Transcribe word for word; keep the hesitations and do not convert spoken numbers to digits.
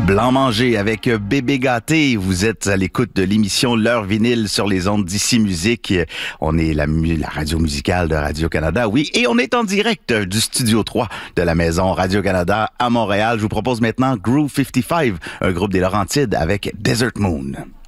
Blanc Manger avec Bébé Gâté. Vous êtes à l'écoute de l'émission L'Heure Vinyle sur les ondes d'Ici Musique. On est la, la radio musicale de Radio-Canada, oui. Et on est en direct du Studio trois de la maison Radio-Canada à Montréal. Je vous propose maintenant Groove cinquante-cinq, un groupe des Laurentides avec Desert Moon.